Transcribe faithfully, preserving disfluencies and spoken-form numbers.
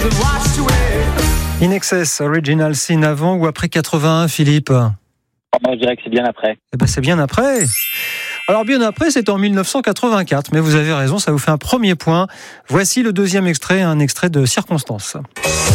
In Excess, Original Sin, avant ou après quatre-vingt-un, Philippe ? Moi, je dirais que c'est bien après. Eh ben, c'est bien après. Alors, bien après, c'est en dix-neuf cent quatre-vingt-quatre, mais vous avez raison, ça vous fait un premier point. Voici le deuxième extrait, un extrait de Circonstance.